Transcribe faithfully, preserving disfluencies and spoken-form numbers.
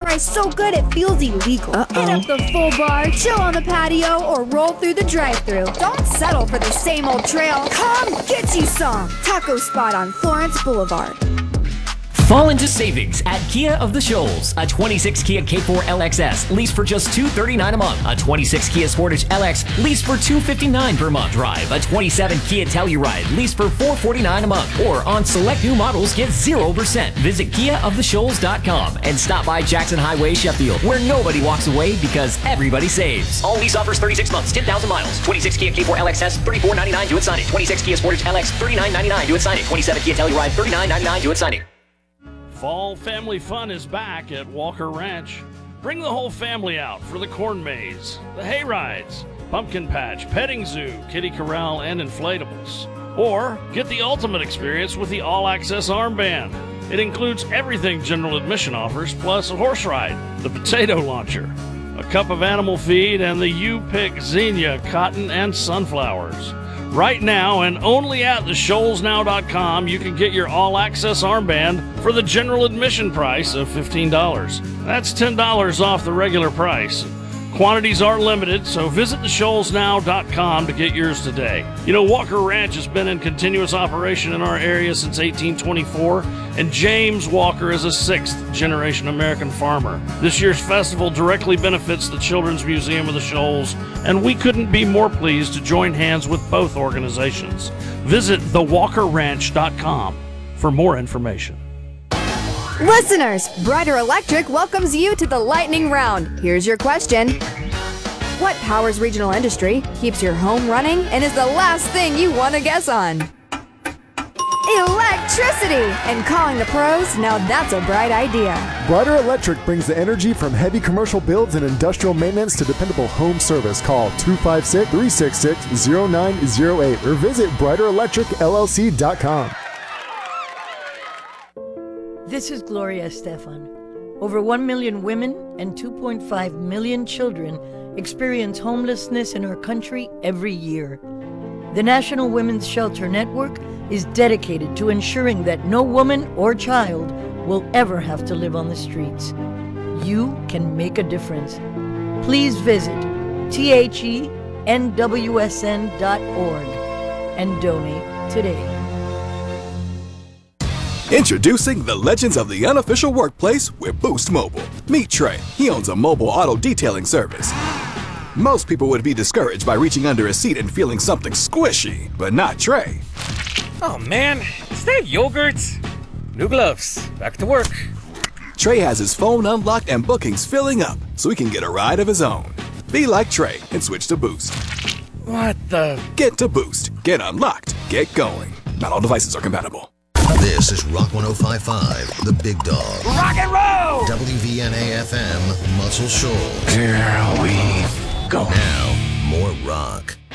price so good it feels illegal. Uh-oh. Hit up the full bar, chill on the patio, or roll through the drive-thru. Don't settle for the same old trail. Come get you some. Taco spot on Florence Boulevard. Fall into savings at Kia of the Shoals. A twenty-six Kia K four L X S leased for just two hundred thirty-nine dollars a month. A twenty-six Kia Sportage L X leased for two hundred fifty-nine dollars per month. Drive a twenty-seven Kia Telluride leased for four hundred forty-nine dollars a month. Or on select new models, get zero percent. Visit Kia of the Shoals dot com and stop by Jackson Highway, Sheffield, where nobody walks away because everybody saves. All lease offers thirty-six months, ten thousand miles. twenty-six Kia K four L X S, thirty-four ninety-nine, do it signing. twenty-six Kia Sportage L X, thirty-nine ninety-nine, do it signing. twenty-seven Kia Telluride, thirty-nine ninety-nine, do it signing. Fall family fun is back at Walker Ranch. Bring the whole family out for the corn maze, the hay rides, pumpkin patch, petting zoo, kiddie corral, and inflatables. Or get the ultimate experience with the all-access armband. It includes everything general admission offers, plus a horse ride, the potato launcher, a cup of animal feed, and the U-Pick Xenia cotton and sunflowers. Right now, and only at the shoals now dot com, you can get your all-access armband for the general admission price of fifteen dollars. That's ten dollars off the regular price. Quantities are limited, so visit the shoals now dot com to get yours today. You know, Walker Ranch has been in continuous operation in our area since eighteen twenty-four, and James Walker is a sixth-generation American farmer. This year's festival directly benefits the Children's Museum of the Shoals, and we couldn't be more pleased to join hands with both organizations. Visit the walker ranch dot com for more information. Listeners, Brighter Electric welcomes you to the lightning round. Here's your question. What powers regional industry, keeps your home running, and is the last thing you want to guess on? Electricity! And calling the pros? Now that's a bright idea. Brighter Electric brings the energy from heavy commercial builds and industrial maintenance to dependable home service. Call two five six, three six six, zero nine zero eight or visit brighter electric L L C dot com. This is Gloria Estefan. Over one million women and two point five million children experience homelessness in our country every year. The National Women's Shelter Network is dedicated to ensuring that no woman or child will ever have to live on the streets. You can make a difference. Please visit T H E N W S N dot org and donate today. Introducing the legends of the unofficial workplace with Boost Mobile. Meet Trey. He owns a mobile auto detailing service. Most people would be discouraged by reaching under a seat and feeling something squishy, but not Trey. Oh man, is that yogurt? New gloves, back to work. Trey has his phone unlocked and bookings filling up, so he can get a ride of his own. Be like Trey and switch to Boost. What the? Get to Boost. Get unlocked. Get going. Not all devices are compatible. This is Rock one oh five point five, The Big Dog. Rock and roll! W V N A F M, Muscle Shoals. Here we go. Now, more rock.